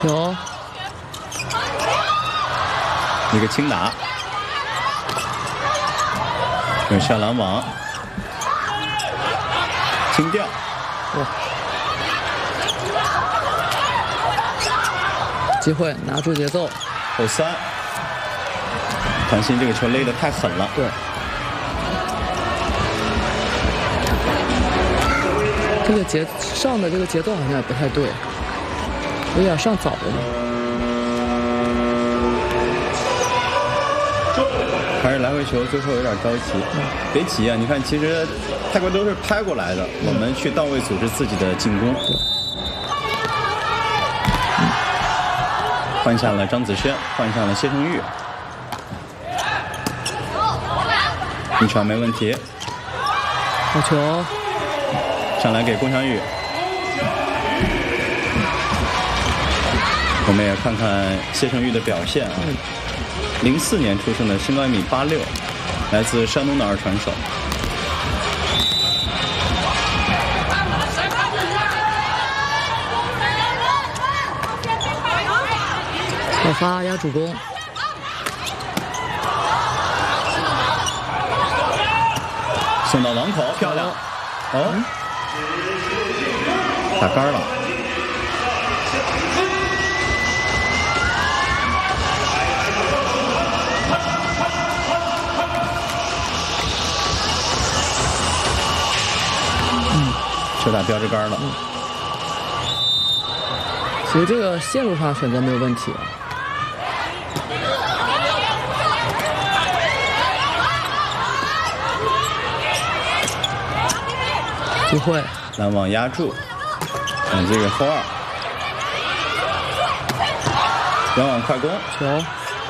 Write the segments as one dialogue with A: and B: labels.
A: 有
B: 一个轻打，有下拦网，轻吊，
A: 哇！机会拿住节奏，
B: 后三，团心这个球勒得太狠了。
A: 对，这个上的这个节奏好像也不太对，有点上早了。
B: 还是来回球，最后有点着急。别急啊！你看，其实泰国都是拍过来的，我们去到位组织自己的进攻。换下了张子萱，换上了谢胜玉。一传没问题。
A: 好球！
B: 上来给龚翔宇。我们也看看谢胜玉的表现啊。04年出生的，身高1.86米，来自山东的二传手。
A: 爆发压主攻，
B: 送到网口，漂亮！哦，打杆了。球打标志杆了。
A: 其实这个线路上选择没有问题。机会，
B: 拦网压住，这个后二，拦网快攻，
A: 球，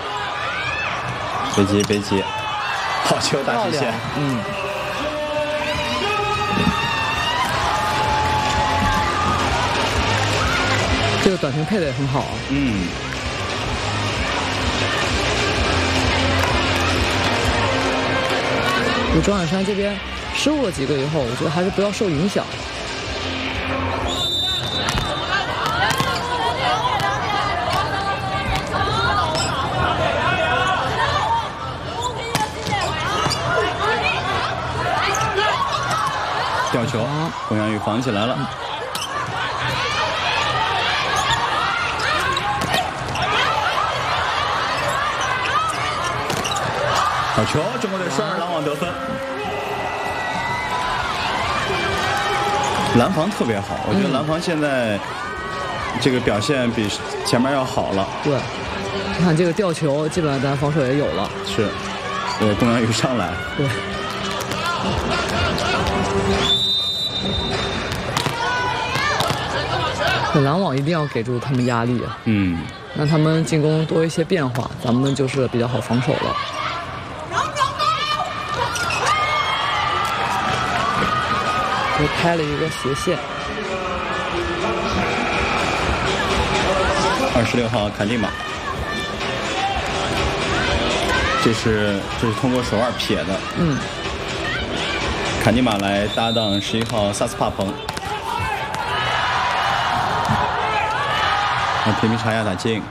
B: 别急别急，好球大极限，
A: 这个短评配的也很好啊。就庄海山这边失误了几个以后，我觉得还是不要受影响。
B: 吊球，龚翔宇防起来了。好球！中国队双人拦网得分，拦防特别好，我觉得拦防现在这个表现比前面要好了。
A: 对，你看这个吊球，基本上咱防守也有了。
B: 是，龚翔宇上来。
A: 对。拦网一定要给住他们压力啊，让他们进攻多一些变化，咱们就是比较好防守了。又开了一个斜线。
B: 26号坎蒂玛，这是通过手腕撇的。坎蒂玛来搭档11号萨斯帕彭。平民查亚打进。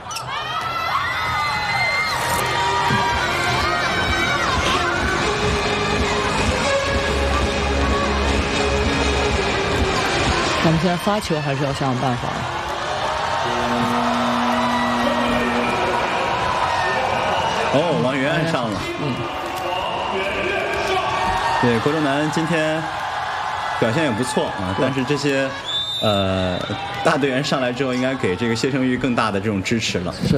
A: 咱们现在发球还是要想想办法。
B: 哦，王源上了。对，国中男今天表现也不错啊，但是这些大队员上来之后，应该给这个谢胜玉更大的这种支持了。
A: 是。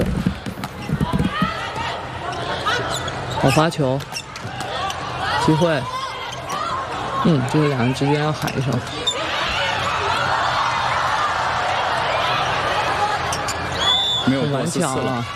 A: 好发球，机会。这个两人之间要喊一声。
B: 没有
A: 顽强了。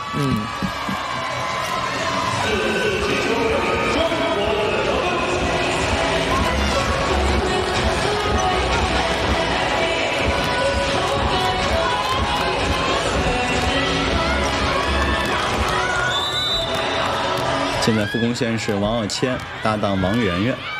B: 现在副攻线是王傲谦搭档王媛媛。